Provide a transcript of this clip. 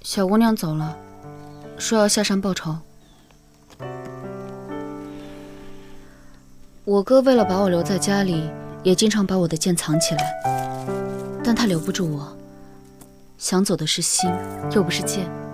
小姑娘走了，说要下山报仇。我哥为了把我留在家里，也经常把我的剑藏起来，但他留不住我。想走的是心，又不是剑。